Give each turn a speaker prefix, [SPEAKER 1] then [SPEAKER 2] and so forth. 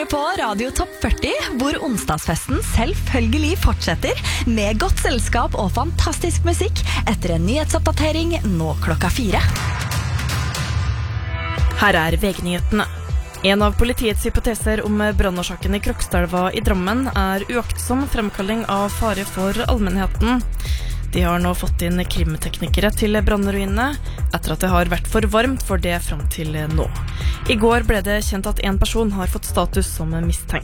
[SPEAKER 1] hører på Radio Topp 40, hvor onsdagsfesten selvfølgelig fortsetter med godt selskap og fantastisk musikk etter en nyhetsoppdatering nå 4:00.
[SPEAKER 2] Her er VG-nyhetene. En av politiets hypoteser om brannårsaken i Krokstadelva i Drammen er uaktsom fremkalling av fare for allmennheten. De har nå fått inn krimteknikere til brannruinene, etter at det har vært for varmt for det frem til nå. I går ble det kjent at en person har fått status som mistenkt.